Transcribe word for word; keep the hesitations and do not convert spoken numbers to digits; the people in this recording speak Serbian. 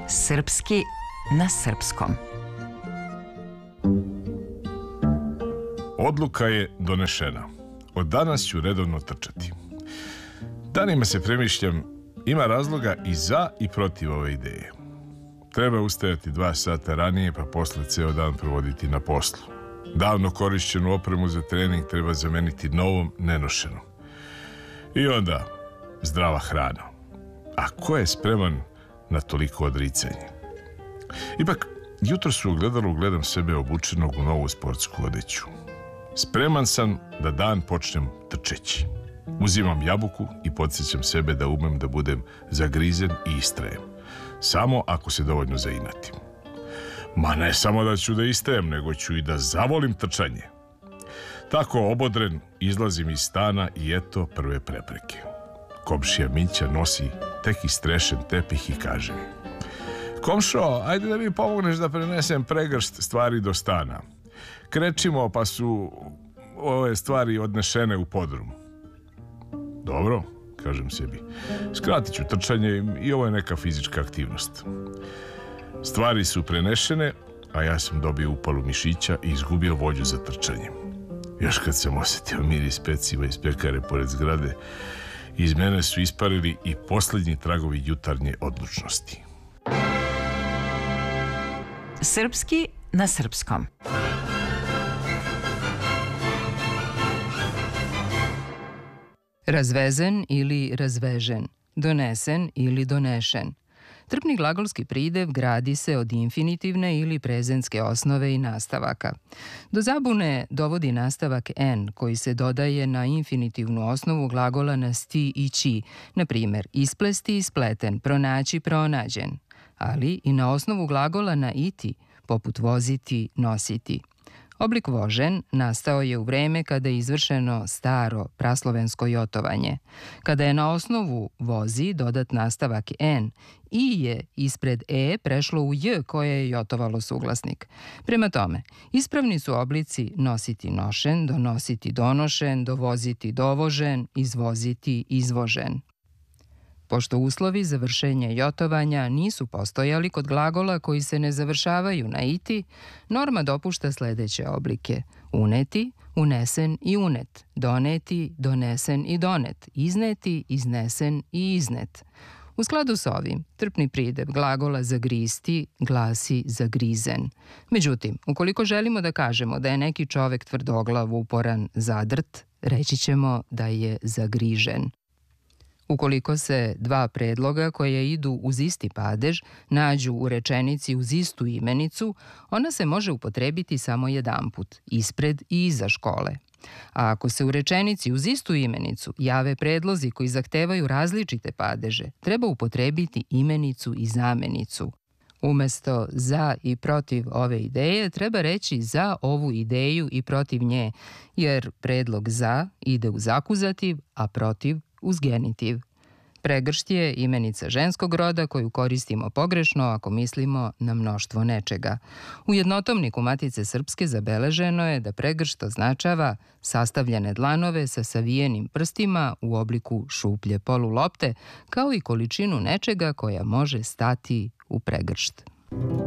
Srpski na srpskom. Odluka je donešena. Od danas ću redovno trčati. Danima se premišljam, ima razloga i za i protiv ove ideje. Treba ustajati dva sata ranije, pa posle ceo dan provoditi na poslu. Davno korišćenu opremu za trening treba zameniti novom, nenošenom. I onda zdrava hrana. A ko je spreman na toliko odricanje? Ipak, jutro su u ogledalu gledam sebe obučenog u novu sportsku odeću. Spreman sam da dan počnem trčeći. Uzimam jabuku i podsjećam sebe da umem da budem zagrizen i istrajem. Samo ako se dovoljno zainatim. Ma ne samo da ću da istrajem, nego ću i da zavolim trčanje. Tako obodren izlazim iz stana i eto prve prepreke. Komšija Mića nosi tek istrešen tepih i kaže mi: "Komšo, ajde da mi pomogneš da prenesem pregršt stvari do stana. Krećimo pa su ove stvari odnešene u podrum." "Dobro," kažem sebi, "skratit ću trčanje i ovo je neka fizička aktivnost." Stvari su prenešene, a ja sam dobio upalu mišića i izgubio volju za trčanje. Još kad sam osjetio miris peciva iz pekare pored zgrade, iz mene su isparili i posljednji tragovi jutarnje odlučnosti. Srpski na srpskom. Razvezen ili razvežen, donesen ili donešen. Trpni glagolski pridev gradi se od infinitivne ili prezentske osnove i nastavaka. Do zabune dovodi nastavak en koji se dodaje na infinitivnu osnovu glagola na sti i ći, na primjer isplesti, ispleten, pronaći, pronađen, ali i na osnovu glagola na iti, poput voziti, nositi. Oblik vožen nastao je u vreme kada je izvršeno staro praslovensko jotovanje. Kada je na osnovu vozi dodat nastavak en, i je ispred e prešlo u j koje je jotovalo suglasnik. Prema tome, ispravni su oblici nositi nošen, donositi donošen, dovoziti dovožen, izvoziti izvožen. Pošto uslovi za vršenje jotovanja nisu postojali kod glagola koji se ne završavaju na iti, norma dopušta sledeće oblike: uneti, unesen i unet, doneti, donesen i donet, izneti, iznesen i iznet. U skladu s ovim, trpni pridev glagola zagristi glasi zagrizen. Međutim, ukoliko želimo da kažemo da je neki čovek tvrdoglav, uporan, zadrt, reći ćemo da je zagrižen. Ukoliko se dva predloga koje idu uz isti padež nađu u rečenici uz istu imenicu, ona se može upotrebiti samo jedanput, ispred i iza škole. A ako se u rečenici uz istu imenicu jave predlozi koji zahtevaju različite padeže, treba upotrebiti imenicu i zamenicu. Umesto za i protiv ove ideje treba reći za ovu ideju i protiv nje, jer predlog za ide uz akuzativ, a protiv uz genitiv. Pregršt je imenica ženskog roda koju koristimo pogrešno ako mislimo na mnoštvo nečega. U jednotomniku Matice Srpske zabeleženo je da pregršt označava sastavljene dlanove sa savijenim prstima u obliku šuplje polulopte, kao i količinu nečega koja može stati u pregršt.